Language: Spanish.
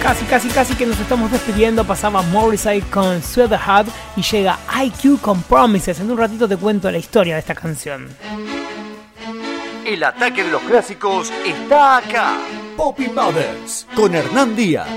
Casi que nos estamos despidiendo. Pasaba Morrissey con Sweat the Heart y llega IQ con Promises. En un ratito te cuento la historia de esta canción. El ataque de los clásicos está acá. Poppy Brothers con Hernán Díaz.